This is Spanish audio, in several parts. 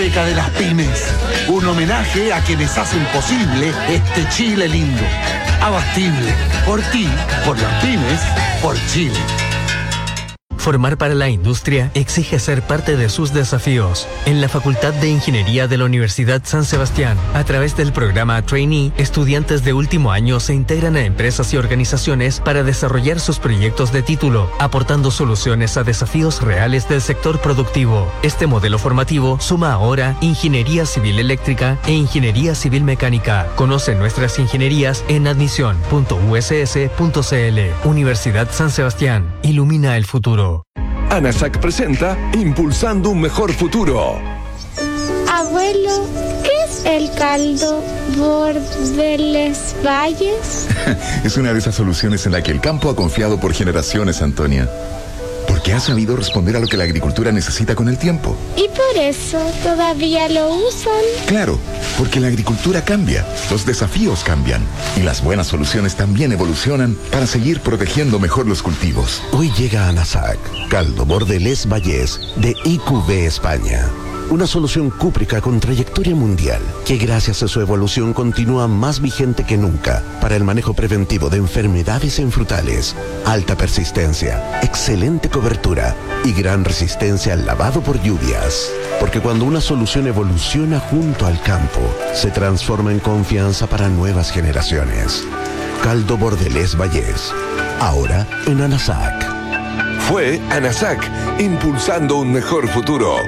beca de las pymes. Un homenaje a quienes hacen posible este Chile lindo. Abastible. Por ti, por las pymes, por Chile. Formar para la industria exige ser parte de sus desafíos. En la Facultad de Ingeniería de la Universidad San Sebastián, a través del programa Trainee, estudiantes de último año se integran a empresas y organizaciones para desarrollar sus proyectos de título, aportando soluciones a desafíos reales del sector productivo. Este modelo formativo suma ahora Ingeniería Civil Eléctrica e Ingeniería Civil Mecánica. Conoce nuestras ingenierías en admisión.uss.cl. Universidad San Sebastián. Ilumina el futuro. ANASAC presenta Impulsando un Mejor Futuro. Abuelo, ¿qué es el caldo Bordeles Valles? Es una de esas soluciones en la que el campo ha confiado por generaciones, Antonia. Porque ha sabido responder a lo que la agricultura necesita con el tiempo. ¿Y por eso todavía lo usan? Claro, porque la agricultura cambia, los desafíos cambian y las buenas soluciones también evolucionan para seguir protegiendo mejor los cultivos. Hoy llega a ANASAC, caldo Bordeles Valles de IQB España. Una solución cúprica con trayectoria mundial que gracias a su evolución continúa más vigente que nunca para el manejo preventivo de enfermedades en frutales, alta persistencia, excelente cobertura y gran resistencia al lavado por lluvias. Porque cuando una solución evoluciona junto al campo, se transforma en confianza para nuevas generaciones. Caldo Bordeles Valles, ahora en ANASAC. Fue ANASAC, impulsando un mejor futuro.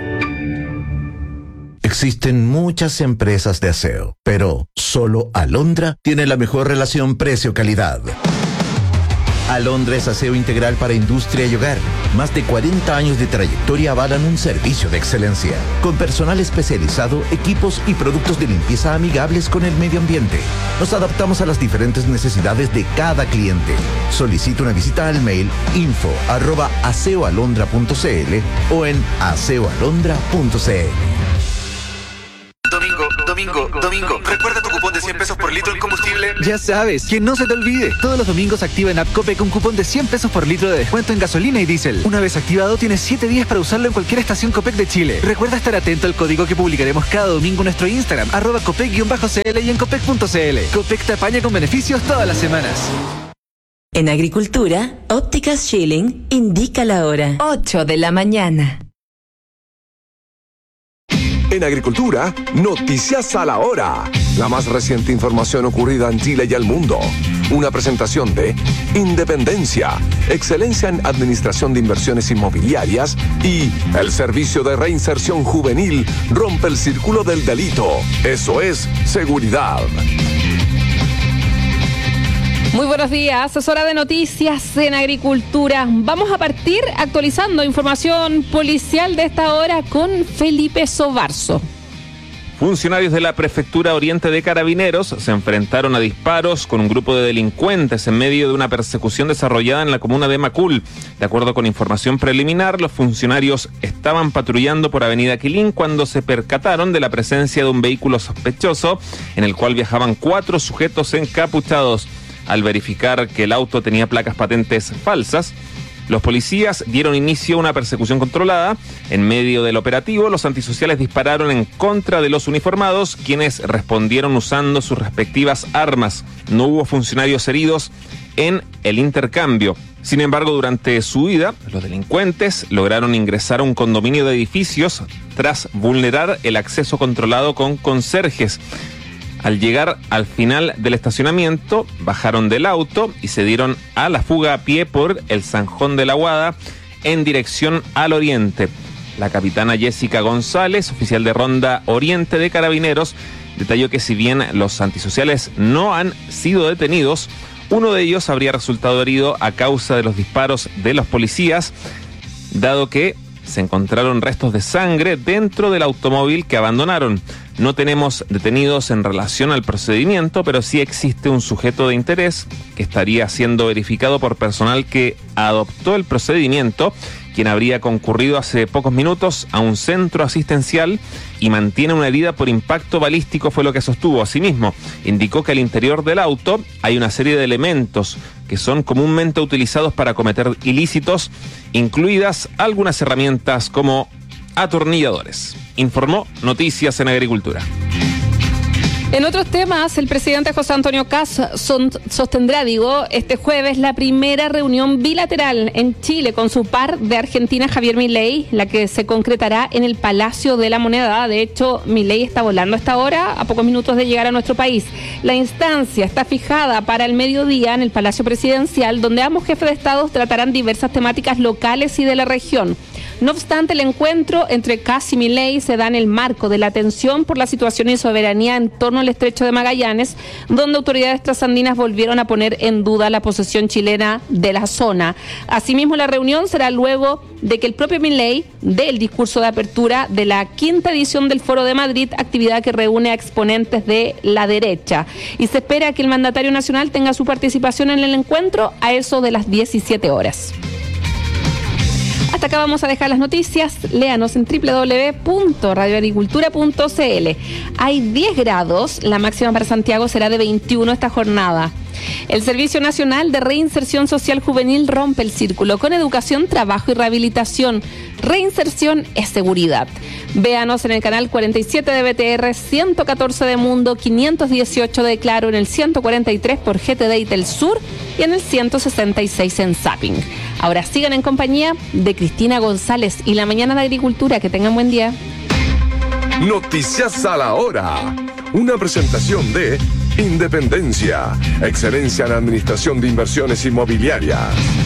Existen muchas empresas de aseo, pero solo Alondra tiene la mejor relación precio-calidad. Alondra es aseo integral para industria y hogar. Más de 40 años de trayectoria avalan un servicio de excelencia, con personal especializado, equipos y productos de limpieza amigables con el medio ambiente. Nos adaptamos a las diferentes necesidades de cada cliente. Solicita una visita al mail info@aseoalondra.cl o en aseoalondra.cl. Domingo, recuerda tu cupón de 100 pesos por litro en combustible. Ya sabes, que no se te olvide. Todos los domingos activa en App Copec un cupón de 100 pesos por litro de descuento en gasolina y diésel. Una vez activado, tienes 7 días para usarlo en cualquier estación Copec de Chile. Recuerda estar atento al código que publicaremos cada domingo en nuestro Instagram, @copec_cl y en copec.cl. Copec te apaña con beneficios todas las semanas. En agricultura, Ópticas Schilling indica la hora. 8 de la mañana. En agricultura, noticias a la hora. La más reciente información ocurrida en Chile y el mundo. Una presentación de Independencia, excelencia en administración de inversiones inmobiliarias y el servicio de reinserción juvenil rompe el círculo del delito. Eso es seguridad. Muy buenos días, es hora de noticias en agricultura. Vamos a partir actualizando información policial de esta hora con Felipe Sobarzo. Funcionarios de la Prefectura Oriente de Carabineros se enfrentaron a disparos con un grupo de delincuentes en medio de una persecución desarrollada en la comuna de Macul. De acuerdo con información preliminar, los funcionarios estaban patrullando por Avenida Quilín cuando se percataron de la presencia de un vehículo sospechoso en el cual viajaban 4 sujetos encapuchados. Al verificar que el auto tenía placas patentes falsas, los policías dieron inicio a una persecución controlada. En medio del operativo, los antisociales dispararon en contra de los uniformados, quienes respondieron usando sus respectivas armas. No hubo funcionarios heridos en el intercambio. Sin embargo, durante su huida, los delincuentes lograron ingresar a un condominio de edificios tras vulnerar el acceso controlado con conserjes. Al llegar al final del estacionamiento, bajaron del auto y se dieron a la fuga a pie por el Zanjón de la Guada en dirección al oriente. La capitana Jessica González, oficial de Ronda Oriente de Carabineros, detalló que si bien los antisociales no han sido detenidos, uno de ellos habría resultado herido a causa de los disparos de los policías, dado que se encontraron restos de sangre dentro del automóvil que abandonaron. No tenemos detenidos en relación al procedimiento, pero sí existe un sujeto de interés que estaría siendo verificado por personal que adoptó el procedimiento, quien habría concurrido hace pocos minutos a un centro asistencial y mantiene una herida por impacto balístico, fue lo que sostuvo. Asimismo, indicó que al interior del auto hay una serie de elementos que son comúnmente utilizados para cometer ilícitos, incluidas algunas herramientas como atornilladores. informó Noticias en Agricultura. En otros temas, el presidente José Antonio Kast sostendrá, este jueves la primera reunión bilateral en Chile con su par de Argentina, Javier Milei, la que se concretará en el Palacio de la Moneda. De hecho, Milei está volando a esta hora, a pocos minutos de llegar a nuestro país. La instancia está fijada para el mediodía en el Palacio Presidencial, donde ambos jefes de Estado tratarán diversas temáticas locales y de la región. No obstante, el encuentro entre Kast y Milei se da en el marco de la tensión por la situación y soberanía en torno al estrecho de Magallanes, donde autoridades trasandinas volvieron a poner en duda la posesión chilena de la zona. Asimismo, la reunión será luego de que el propio Milei dé el discurso de apertura de la 5ª edición del Foro de Madrid, actividad que reúne a exponentes de la derecha. Y se espera que el mandatario nacional tenga su participación en el encuentro a eso de las 17 horas. Hasta acá vamos a dejar las noticias. Léanos en www.radioagricultura.cl. Hay 10 grados, la máxima para Santiago será de 21 esta jornada. El Servicio Nacional de Reinserción Social Juvenil rompe el círculo con educación, trabajo y rehabilitación. Reinserción es seguridad. Véanos en el canal 47 de BTR, 114 de Mundo, 518 de Claro, en el 143 por GTD y Telsur y en el 166 en Zapping. Ahora sigan en compañía de Cristina González y La Mañana de Agricultura. Que tengan buen día. Noticias a la hora. Una presentación de Independencia, excelencia en administración de inversiones inmobiliarias.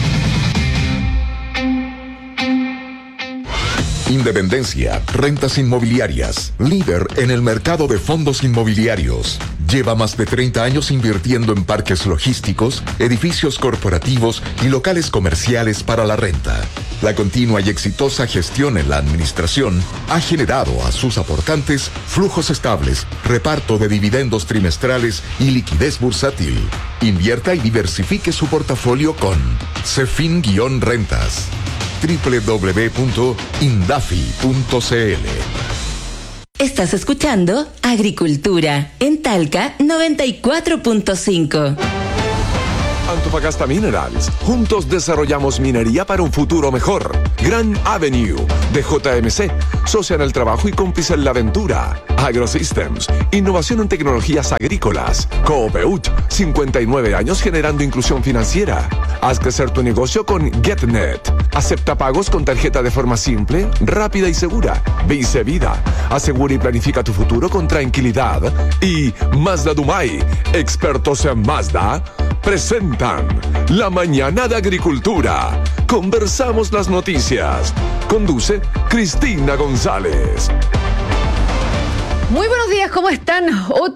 Independencia, rentas inmobiliarias, líder en el mercado de fondos inmobiliarios. Lleva más de 30 años invirtiendo en parques logísticos, edificios corporativos y locales comerciales para la renta. La continua y exitosa gestión en la administración ha generado a sus aportantes flujos estables, reparto de dividendos trimestrales y liquidez bursátil. Invierta y diversifique su portafolio con Cefin-Rentas. www.indafi.cl. Estás escuchando Agricultura en Talca 94.5. Antofagasta Minerals. Juntos desarrollamos minería para un futuro mejor. Gran Avenue de JMC. Socia en el trabajo y cómplice en la aventura. AgroSystems. Innovación en tecnologías agrícolas. Coopeut. 59 años generando inclusión financiera. Haz crecer tu negocio con GetNet. Acepta pagos con tarjeta de forma simple, rápida y segura. Vice Vida. Asegura y planifica tu futuro con tranquilidad. Y Mazda Dumay. Expertos en Mazda presentan La Mañana de Agricultura. Conversamos las noticias. Conduce Cristina González. Muy buenos días, ¿cómo están?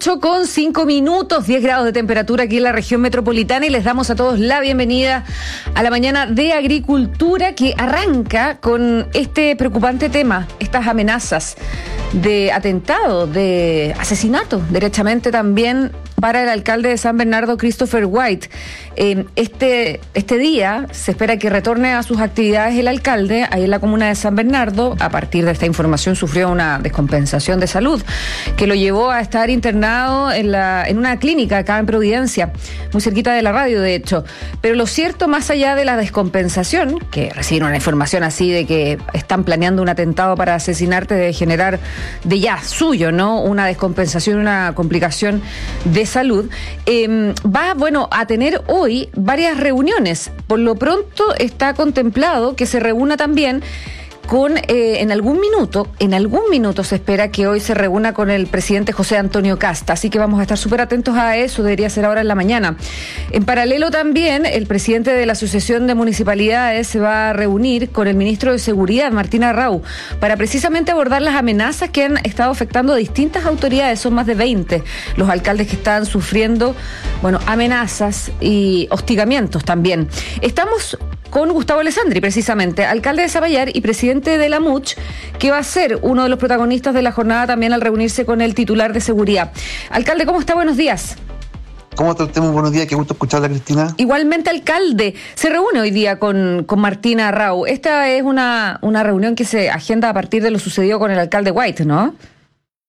8:05, 10 grados de temperatura aquí en la región metropolitana y les damos a todos la bienvenida a la Mañana de Agricultura, que arranca con este preocupante tema, estas amenazas de atentado, de asesinato, derechamente también para el alcalde de San Bernardo, Christopher White. Este día se espera que retorne a sus actividades el alcalde ahí en la comuna de San Bernardo. A partir de esta información sufrió una descompensación de salud que lo llevó a estar internado en una clínica acá en Providencia, muy cerquita de la radio de hecho. Pero lo cierto, más allá de la descompensación, que recibieron una información así de que están planeando un atentado para asesinarte, de generar de ya suyo, ¿no?, una descompensación, una complicación de salud, va, a tener hoy varias reuniones. Por lo pronto está contemplado que se reúna también con, en algún minuto se espera que hoy se reúna con el presidente José Antonio Kast, así que vamos a estar súper atentos a eso, debería ser ahora en la mañana. En paralelo también, el presidente de la Asociación de Municipalidades se va a reunir con el ministro de Seguridad, Martín Arrau, para precisamente abordar las amenazas que han estado afectando a distintas autoridades. Son más de 20 los alcaldes que están sufriendo, amenazas y hostigamientos también. Estamos con Gustavo Alessandri, precisamente, alcalde de Zapallar y presidente de la MUCH, que va a ser uno de los protagonistas de la jornada también al reunirse con el titular de seguridad. Alcalde, ¿cómo está? Buenos días. ¿Cómo tratemos? Buenos días, qué gusto escucharla, Cristina. Igualmente, alcalde, se reúne hoy día con Martín Arrau. Esta es una reunión que se agenda a partir de lo sucedido con el alcalde White, ¿no?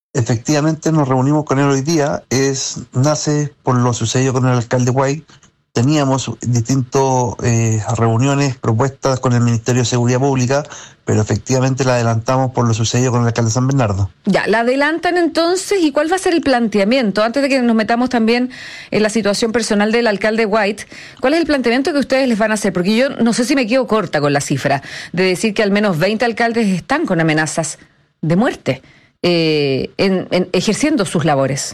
Efectivamente, nos reunimos con él hoy día. Nace por lo sucedido con el alcalde White, teníamos distintas reuniones propuestas con el Ministerio de Seguridad Pública, pero efectivamente la adelantamos por lo sucedido con el alcalde de San Bernardo. Ya, la adelantan entonces, ¿y cuál va a ser el planteamiento? Antes de que nos metamos también en la situación personal del alcalde White, ¿cuál es el planteamiento que ustedes les van a hacer? Porque yo no sé si me quedo corta con la cifra de decir que al menos 20 alcaldes están con amenazas de muerte ejerciendo sus labores.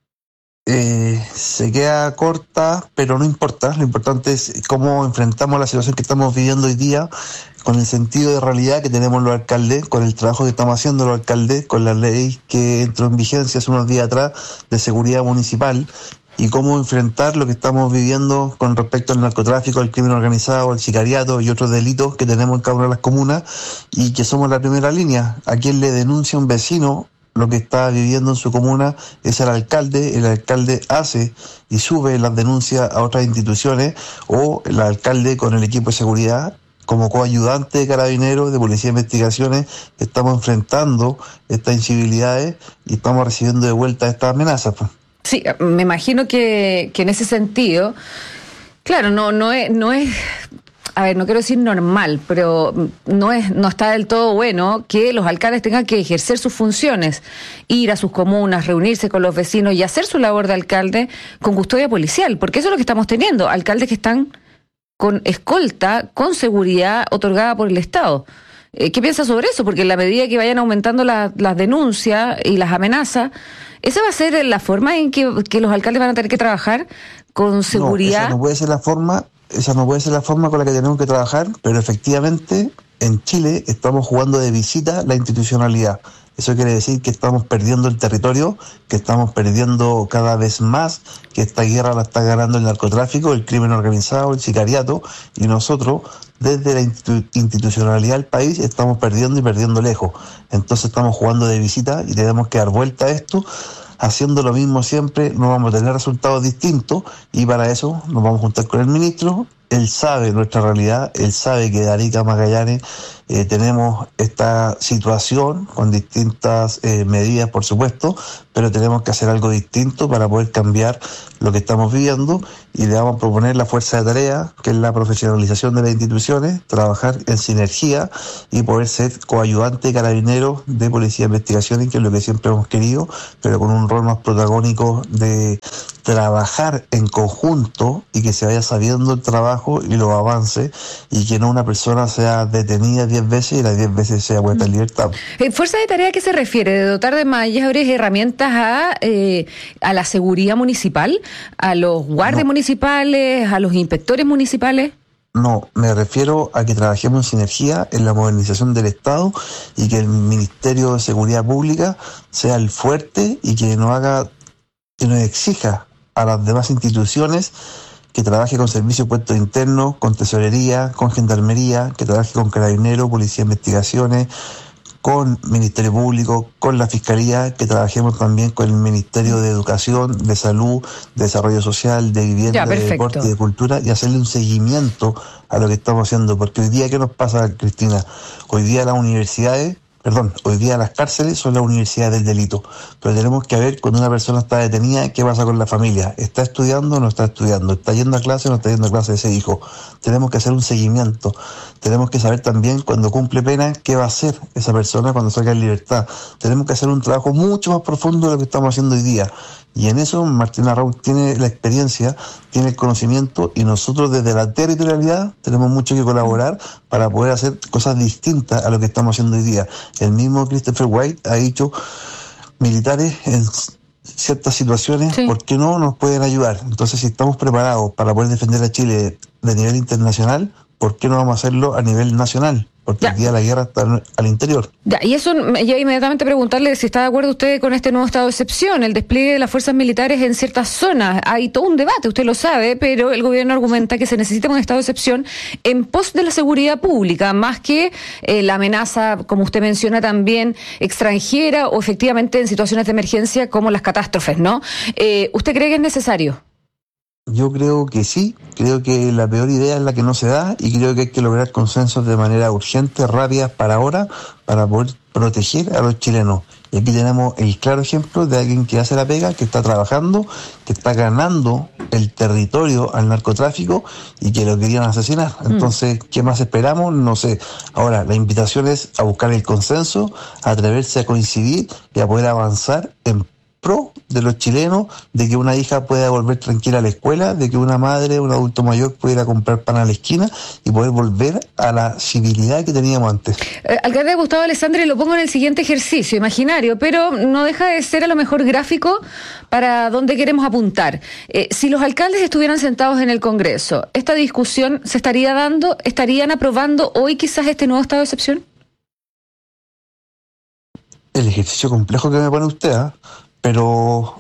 Se queda corta, pero no importa. Lo importante es cómo enfrentamos la situación que estamos viviendo hoy día, con el sentido de realidad que tenemos los alcaldes, con el trabajo que estamos haciendo los alcaldes, con la ley que entró en vigencia hace unos días atrás de seguridad municipal, y cómo enfrentar lo que estamos viviendo con respecto al narcotráfico, al crimen organizado, al sicariato y otros delitos que tenemos en cada una de las comunas, y que somos la primera línea. A quien le denuncia un vecino lo que está viviendo en su comuna es el alcalde hace y sube las denuncias a otras instituciones, o el alcalde con el equipo de seguridad como coayudante de carabineros, de policía de investigaciones. Estamos enfrentando estas incivilidades y estamos recibiendo de vuelta estas amenazas, pues. Sí, me imagino que en ese sentido, claro, no es, a ver, no quiero decir normal, pero no está del todo bueno que los alcaldes tengan que ejercer sus funciones, ir a sus comunas, reunirse con los vecinos y hacer su labor de alcalde con custodia policial, porque eso es lo que estamos teniendo, alcaldes que están con escolta, con seguridad otorgada por el Estado. ¿Qué piensas sobre eso? Porque en la medida que vayan aumentando las denuncias y las amenazas, ¿esa va a ser la forma en que los alcaldes van a tener que trabajar con seguridad? No, esa no puede ser la forma con la que tenemos que trabajar, pero efectivamente en Chile estamos jugando de visita la institucionalidad. Eso quiere decir que estamos perdiendo el territorio, que estamos perdiendo cada vez más, que esta guerra la está ganando el narcotráfico, el crimen organizado, el sicariato, y nosotros, desde la institucionalidad del país, estamos perdiendo y perdiendo lejos. Entonces estamos jugando de visita y tenemos que dar vuelta a esto. Haciendo lo mismo siempre no vamos a tener resultados distintos, y para eso nos vamos a juntar con el ministro. Él sabe nuestra realidad, él sabe que de Arica a Magallanes tenemos esta situación con distintas medidas, por supuesto, pero tenemos que hacer algo distinto para poder cambiar lo que estamos viviendo, y le vamos a proponer la fuerza de tarea, que es la profesionalización de las instituciones, trabajar en sinergia y poder ser coayudante carabinero de policía de investigaciones, que es lo que siempre hemos querido, pero con un rol más protagónico de trabajar en conjunto y que se vaya sabiendo el trabajo y los avances, y que no una persona sea detenida 10 veces y las 10 veces sea puesta en libertad. ¿Fuerza de tarea a qué se refiere? ¿De dotar de mayores herramientas a la seguridad municipal, a los guardias municipales, a los inspectores municipales? No, me refiero a que trabajemos en sinergia en la modernización del Estado, y que el Ministerio de Seguridad Pública sea el fuerte y que nos exija a las demás instituciones que trabaje con servicios puestos internos, con tesorería, con gendarmería, que trabaje con carabineros, policía de investigaciones, con Ministerio Público, con la Fiscalía, que trabajemos también con el Ministerio de Educación, de Salud, de Desarrollo Social, de Vivienda, de Deporte y de Cultura, y hacerle un seguimiento a lo que estamos haciendo. Porque hoy día, ¿qué nos pasa, Cristina? Hoy día hoy día las cárceles son las universidades del delito, pero tenemos que ver cuando una persona está detenida, qué pasa con la familia. ¿Está estudiando o no está estudiando? ¿Está yendo a clase o no está yendo a clase ese hijo? Tenemos que hacer un seguimiento. Tenemos que saber también cuando cumple pena qué va a hacer esa persona cuando salga en libertad. Tenemos que hacer un trabajo mucho más profundo de lo que estamos haciendo hoy día. Y en eso Martín Arrau tiene la experiencia, tiene el conocimiento, y nosotros desde la territorialidad tenemos mucho que colaborar para poder hacer cosas distintas a lo que estamos haciendo hoy día. El mismo Christopher White ha dicho, militares en ciertas situaciones, ¿por qué no nos pueden ayudar? Entonces, si estamos preparados para poder defender a Chile de nivel internacional, ¿por qué no vamos a hacerlo a nivel nacional? Porque el día de la guerra está al interior. Y eso me lleva inmediatamente a preguntarle si está de acuerdo usted con este nuevo estado de excepción, el despliegue de las fuerzas militares en ciertas zonas. Hay todo un debate, usted lo sabe, pero el gobierno argumenta que se necesita un estado de excepción en pos de la seguridad pública, más que la amenaza, como usted menciona también, extranjera, o efectivamente en situaciones de emergencia como las catástrofes, ¿no? ¿Usted cree que es necesario? Yo creo que sí, creo que la peor idea es la que no se da, y creo que hay que lograr consensos de manera urgente, rápida, para ahora, para poder proteger a los chilenos. Y aquí tenemos el claro ejemplo de alguien que hace la pega, que está trabajando, que está ganando el territorio al narcotráfico y que lo querían asesinar. Entonces, ¿qué más esperamos? No sé. Ahora, la invitación es a buscar el consenso, a atreverse a coincidir y a poder avanzar en pro de los chilenos, de que una hija pueda volver tranquila a la escuela, de que una madre, un adulto mayor pueda ir a comprar pan a la esquina y poder volver a la civilidad que teníamos antes. Alcalde Gustavo Alessandri, lo pongo en el siguiente ejercicio imaginario, pero no deja de ser a lo mejor gráfico para dónde queremos apuntar. Si los alcaldes estuvieran sentados en el Congreso, ¿esta discusión se estaría dando? ¿Estarían aprobando hoy quizás este nuevo estado de excepción? El ejercicio complejo que me pone usted, pero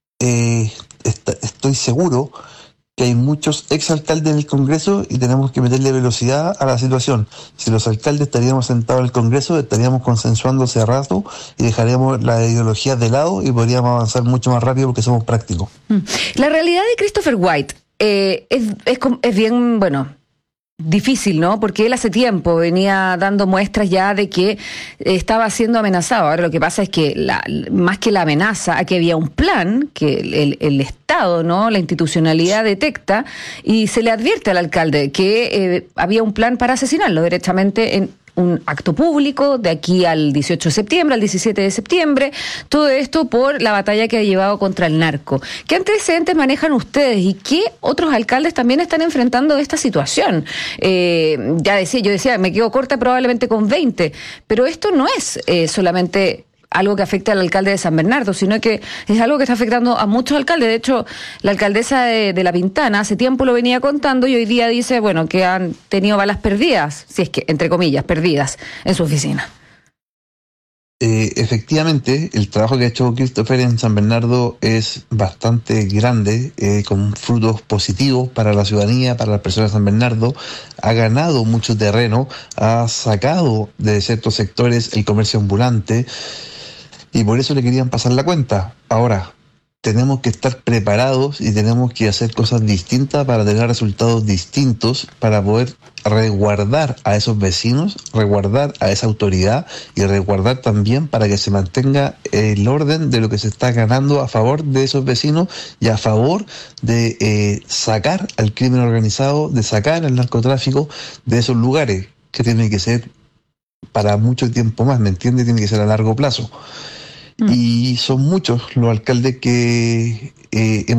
estoy seguro que hay muchos exalcaldes en el Congreso y tenemos que meterle velocidad a la situación. Si los alcaldes estaríamos sentados en el Congreso, estaríamos consensuando hace rato y dejaríamos la ideología de lado y podríamos avanzar mucho más rápido porque somos prácticos. La realidad de Christopher White es bien, difícil, ¿no? Porque él hace tiempo venía dando muestras ya de que estaba siendo amenazado. Ahora lo que pasa es que más que la amenaza, aquí había un plan que el Estado, ¿no? La institucionalidad detecta y se le advierte al alcalde que había un plan para asesinarlo derechamente en un acto público de aquí al 18 de septiembre, al 17 de septiembre, todo esto por la batalla que ha llevado contra el narco. ¿Qué antecedentes manejan ustedes y qué otros alcaldes también están enfrentando esta situación? Yo decía, me quedo corta probablemente con 20, pero esto no es solamente algo que afecta al alcalde de San Bernardo, sino que es algo que está afectando a muchos alcaldes. De hecho, la alcaldesa de La Pintana hace tiempo lo venía contando y hoy día dice, que han tenido balas perdidas, si es que, entre comillas, perdidas en su oficina. Efectivamente, el trabajo que ha hecho Christopher en San Bernardo es bastante grande, con frutos positivos para la ciudadanía, para las personas de San Bernardo. Ha ganado mucho terreno, ha sacado de ciertos sectores el comercio ambulante y por eso le querían pasar la cuenta. Ahora, tenemos que estar preparados y tenemos que hacer cosas distintas para tener resultados distintos, para poder resguardar a esos vecinos, resguardar a esa autoridad y resguardar también para que se mantenga el orden de lo que se está ganando a favor de esos vecinos y a favor de sacar al crimen organizado, de sacar al narcotráfico de esos lugares, que tiene que ser para mucho tiempo más, ¿me entiende? Tiene que ser a largo plazo. Y son muchos los alcaldes que